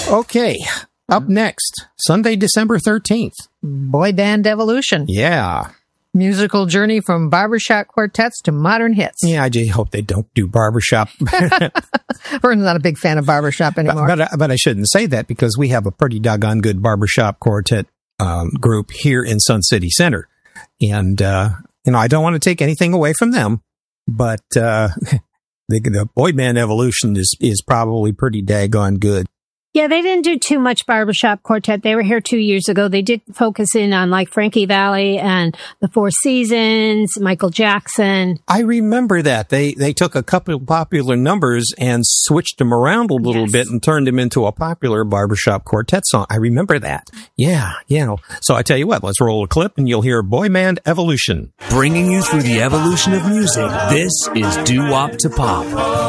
Okay, up next, Sunday, December 13th. Boy band evolution. Yeah. Musical journey from barbershop quartets to modern hits. Yeah, I just hope they don't do barbershop. Vern's not a big fan of barbershop anymore. But I shouldn't say that because we have a pretty doggone good barbershop quartet group here in Sun City Center. And, I don't want to take anything away from them, but the boy band evolution is probably pretty daggone good. Yeah, they didn't do too much barbershop quartet. They were here 2 years ago. They did focus in on like Frankie Valli and the Four Seasons, Michael Jackson. I remember that. They took a couple of popular numbers and switched them around a little bit and turned them into a popular barbershop quartet song. I remember that. Yeah. So I tell you what, let's roll a clip and you'll hear Boy Band Evolution. Bringing you through the evolution of music, this is Doo Wop to Pop.